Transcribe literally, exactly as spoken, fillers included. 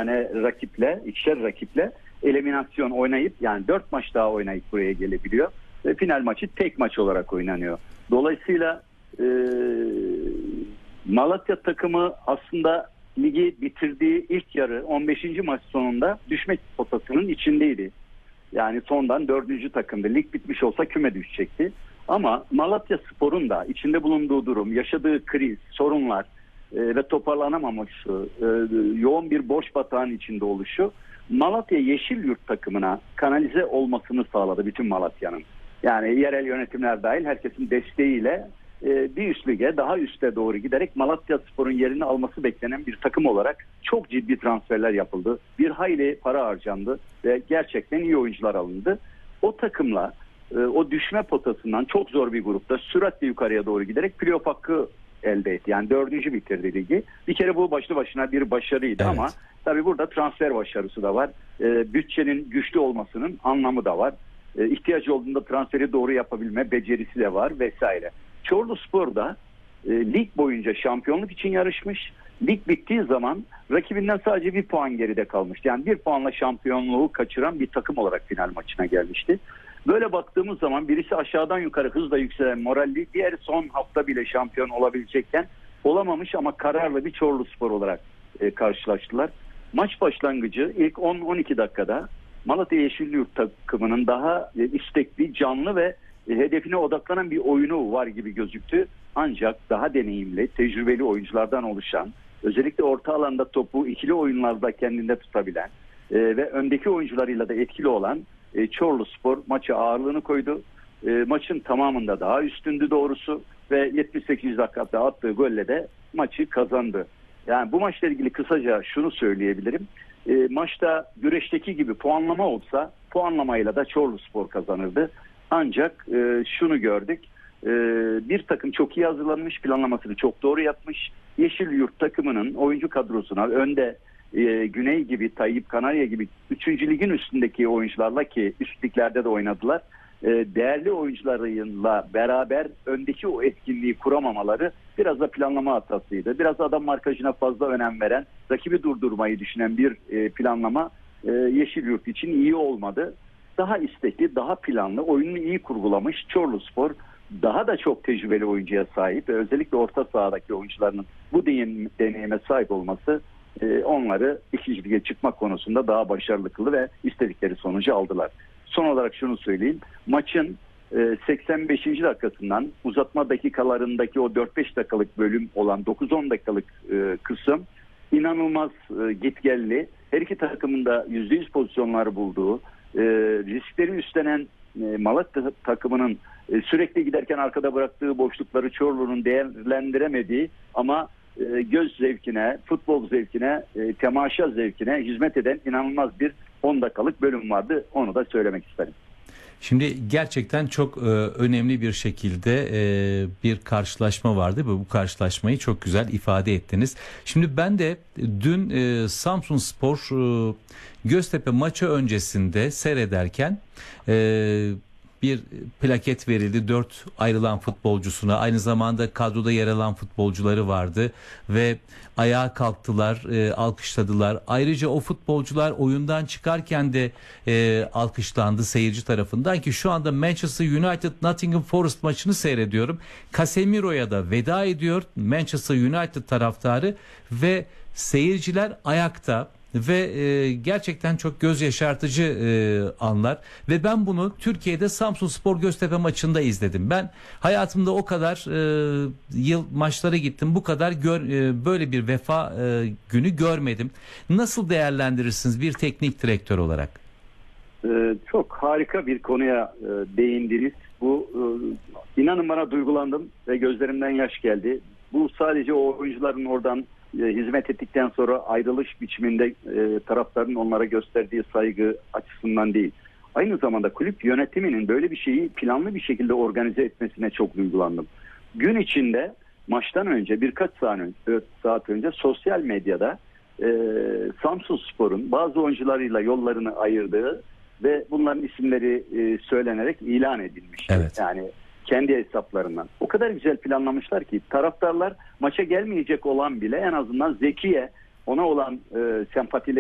tane rakiple, ikişer rakiple eliminasyon oynayıp, yani dört maç daha oynayıp buraya gelebiliyor. Ve final maçı tek maç olarak oynanıyor. Dolayısıyla e, Malatya takımı aslında ligi bitirdiği ilk yarı on beşinci maç sonunda düşme potasının içindeydi. Yani sondan dördüncü takımdı. Lig bitmiş olsa küme düşecekti. Ama Malatya Spor'un da içinde bulunduğu durum, yaşadığı kriz, sorunlar e, ve toparlanamaması, e, yoğun bir borç batağının içinde oluşu Malatya Yeşilyurt takımına kanalize olmasını sağladı bütün Malatya'nın. Yani yerel yönetimler dahil herkesin desteğiyle e, bir üst lige, daha üste doğru giderek Malatya Spor'un yerini alması beklenen bir takım olarak çok ciddi transferler yapıldı. Bir hayli para harcandı ve gerçekten iyi oyuncular alındı. O takımla e, o düşme potasından çok zor bir grupta süratle yukarıya doğru giderek playoff hakkı elde etti. Yani dördüncü bitirdi ligi. Bir kere bu başlı başına bir başarıydı, evet. Ama tabii burada transfer başarısı da var. E, bütçenin güçlü olmasının anlamı da var. E, ihtiyacı olduğunda transferi doğru yapabilme becerisi de var vesaire. Çorluspor da e, lig boyunca şampiyonluk için yarışmış. Lig bittiği zaman rakibinden sadece bir puan geride kalmıştı. Yani bir puanla şampiyonluğu kaçıran bir takım olarak final maçına gelmişti. Böyle baktığımız zaman birisi aşağıdan yukarı hızla yükselen moralli, diğeri son hafta bile şampiyon olabilecekken olamamış ama kararlı bir Çorluspor olarak e, karşılaştılar. Maç başlangıcı ilk on on iki dakikada Malatya Yeşilyurt takımının daha e, istekli, canlı ve e, hedefine odaklanan bir oyunu var gibi gözüktü. Ancak daha deneyimli, tecrübeli oyunculardan oluşan, özellikle orta alanda topu ikili oyunlarda kendinde tutabilen e, ve öndeki oyuncularıyla da etkili olan e, Çorluspor maça ağırlığını koydu. E, maçın tamamında daha üstündü doğrusu ve yetmiş sekizinci dakikada attığı golle de maçı kazandı. Yani bu maçla ilgili kısaca şunu söyleyebilirim. E, maçta güreşteki gibi puanlama olsa puanlamayla da Çorluspor kazanırdı. Ancak e, şunu gördük. E, bir takım çok iyi hazırlanmış, planlamasını çok doğru yapmış. Yeşilyurt takımının oyuncu kadrosuna önde e, Güney gibi, Tayyip Kanarya gibi üçüncü ligin üstündeki oyuncularla, ki üst liglerde de oynadılar, e, değerli oyuncularıyla beraber öndeki o etkinliği kuramamaları biraz da planlama hatasıydı. Biraz adam markajına fazla önem veren, rakibi durdurmayı düşünen bir e, planlama e, Yeşilyurt için iyi olmadı. Daha istekli, daha planlı, oyununu iyi kurgulamış Çorluspor daha da çok tecrübeli oyuncuya sahip ve özellikle orta sahadaki oyuncularının bu deneyime sahip olması e, onları ikinci lige çıkma konusunda daha başarılı kıldı ve istedikleri sonucu aldılar. Son olarak şunu söyleyeyim. Maçın e, seksen beşinci dakikasından uzatma dakikalarındaki o dört beş dakikalık bölüm olan dokuz on dakikalık e, kısım inanılmaz e, gitgelli. Her iki takımın da yüzde yüz pozisyonları bulduğu, e, riskleri üstlenen e, Malatya takımının e, sürekli giderken arkada bıraktığı boşlukları Çorlu'nun değerlendiremediği ama e, göz zevkine, futbol zevkine, e, temaşa zevkine hizmet eden inanılmaz bir on dakikalık bölüm vardı. Onu da söylemek isterim. Şimdi gerçekten çok e, önemli bir şekilde e, bir karşılaşma vardı ve bu karşılaşmayı çok güzel ifade ettiniz. Şimdi ben de dün e, Samsunspor e, Göztepe maçı öncesinde seyrederken e, bir plaket verildi dört ayrılan futbolcusuna. Aynı zamanda kadroda yer alan futbolcuları vardı ve ayağa kalktılar, e, alkışladılar. Ayrıca o futbolcular oyundan çıkarken de e, alkışlandı seyirci tarafından, ki şu anda Manchester United Nottingham Forest maçını seyrediyorum. Casemiro'ya da veda ediyor Manchester United taraftarı ve seyirciler ayakta. Ve e, gerçekten çok göz yaşartıcı e, anlar ve ben bunu Türkiye'de Samsunspor Göztepe maçında izledim. Ben hayatımda o kadar e, yıl maçlara gittim, bu kadar gör, e, böyle bir vefa e, günü görmedim. Nasıl değerlendirirsiniz bir teknik direktör olarak? Ee, çok harika bir konuya e, değindiniz. Bu e, inanın bana duygulandım ve gözlerimden yaş geldi. Bu sadece o oyuncuların oradan hizmet ettikten sonra ayrılış biçiminde e, taraftarın onlara gösterdiği saygı açısından değil. Aynı zamanda kulüp yönetiminin böyle bir şeyi planlı bir şekilde organize etmesine çok duygulandım. Gün içinde maçtan önce birkaç saat önce, saat önce sosyal medyada e, Samsunspor'un bazı oyuncularıyla yollarını ayırdığı ve bunların isimleri e, söylenerek ilan edilmiş. Evet. Yani kendi hesaplarından. O kadar güzel planlamışlar ki taraftarlar maça gelmeyecek olan bile en azından Zeki'ye ona olan e, sempatileri